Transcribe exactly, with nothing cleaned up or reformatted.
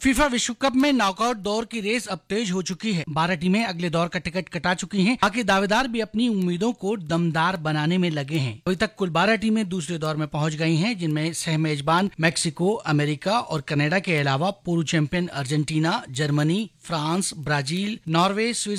FIFA विश्व cup में knockout दौर की रेस अब तेज हो चुकी है। बारह टीमें अगले दौर का टिकट कटा चुकी हैं। बाकी दावेदार भी अपनी उम्मीदों को दमदार बनाने में लगे हैं। अभी तक कुल बारह टीमें दूसरे दौर में पहुंच गई हैं, जिनमें सह मेजबान मैक्सिको, अमेरिका और कनाडा के अलावा पूर्व champion Argentina, Germany, France, Brazil, Norway, Switzerland